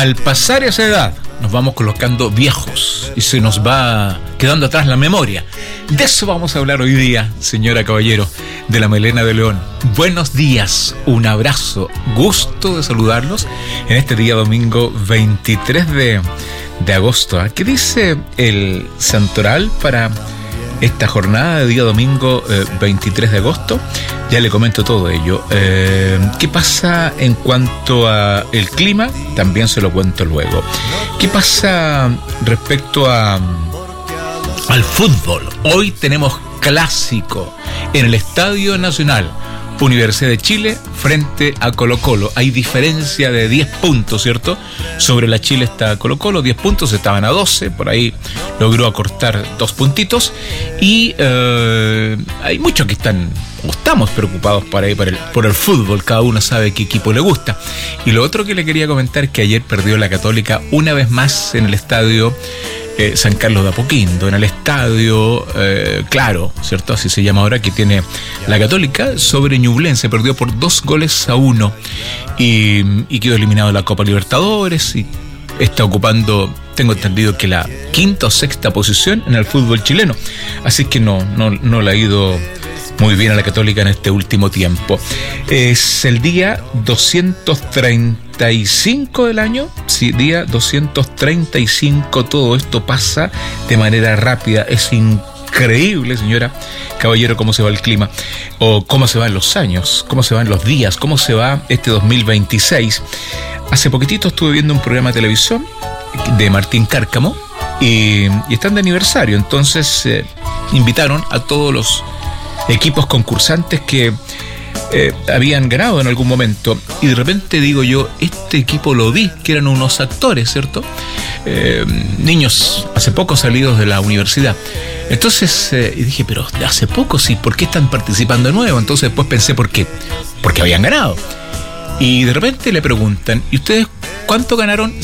Al pasar esa edad, nos vamos colocando viejos y se nos va quedando atrás la memoria. De eso vamos a hablar hoy día, señora Caballero, de la Melena de León. Buenos días, un abrazo, gusto de saludarlos en este día domingo 23 de agosto. ¿Qué dice el santoral para esta jornada de día domingo 23 de agosto? Ya le comento todo ello. ¿Qué pasa en cuanto a el clima? También se lo cuento luego. ¿Qué pasa respecto al fútbol? Hoy tenemos clásico en el Estadio Nacional. Universidad de Chile frente a Colo-Colo. Hay diferencia de 10 puntos, ¿cierto? Sobre la Chile está Colo-Colo, 10 puntos, estaban a 12, por ahí logró acortar 2 puntitos. Y hay muchos que estamos preocupados por el fútbol, cada uno sabe qué equipo le gusta. Y lo otro que le quería comentar es que ayer perdió la Católica una vez más en el estadio San Carlos de Apoquindo, en el estadio Claro, ¿cierto? Así se llama ahora, que tiene la Católica, sobre Ñublense. Perdió por 2-1 y quedó eliminado de la Copa Libertadores y está ocupando, tengo entendido, que la 5ª o 6ª posición en el fútbol chileno. Así que no le ha ido muy bien a la Católica en este último tiempo. Es el día 235 del año. Sí, día 235. Todo esto pasa de manera rápida. Es increíble, señora Caballero, cómo se va el clima, o cómo se van los años, cómo se van los días, cómo se va este 2026. Hace poquitito estuve viendo un programa de televisión de Martín Cárcamo y están de aniversario. Entonces invitaron a todos los equipos concursantes que habían ganado en algún momento, y de repente digo yo, este equipo lo vi, que eran unos actores, ¿cierto? Niños hace poco salidos de la universidad. Entonces dije, pero de hace poco sí, ¿por qué están participando de nuevo? Entonces después pensé, ¿por qué? Porque habían ganado. Y de repente le preguntan, ¿y ustedes cuánto ganaron?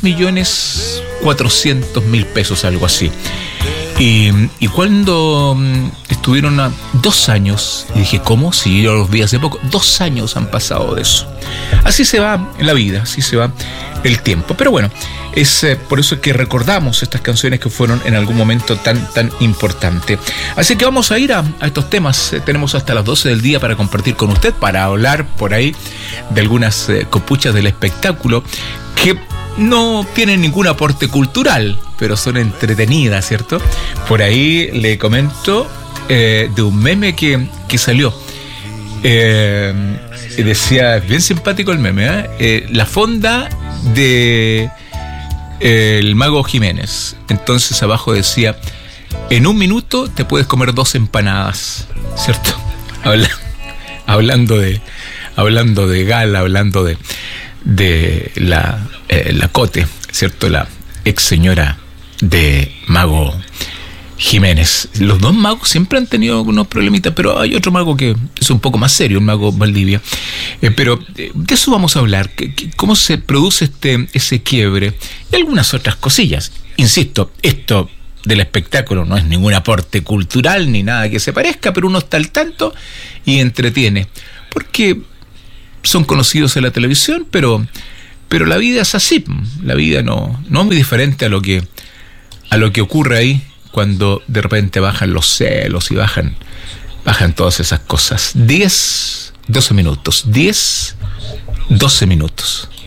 6.400.000 pesos, algo así. Y cuando estuvieron a 2 años, y dije, ¿cómo? Si yo los vi hace poco. 2 años han pasado de eso. Así se va en la vida, así se va el tiempo. Pero bueno, es por eso que recordamos estas canciones que fueron en algún momento tan importantes. Así que vamos a ir a estos temas. Tenemos hasta las 12 del día para compartir con usted, para hablar por ahí de algunas copuchas del espectáculo que no tienen ningún aporte cultural, pero son entretenidas, ¿cierto? Por ahí le comento de un meme que salió. Decía, es bien simpático el meme, la fonda de el Mago Jiménez. Entonces abajo decía, en 1 minuto te puedes comer 2 empanadas, ¿cierto? Hablando de gala, hablando de la Cote, ¿cierto? La ex señora de Mago Jiménez. Los 2 magos siempre han tenido algunos problemitas, pero hay otro mago que es un poco más serio, el Mago Valdivia. Pero de eso vamos a hablar, cómo se produce ese quiebre y algunas otras cosillas. Insisto, esto del espectáculo no es ningún aporte cultural ni nada que se parezca, pero uno está al tanto y entretiene, porque son conocidos en la televisión, pero la vida es así. La vida no es muy diferente a lo que ocurre ahí cuando de repente bajan los celos y bajan todas esas cosas. 10, 12 minutos. 10, 12 minutos.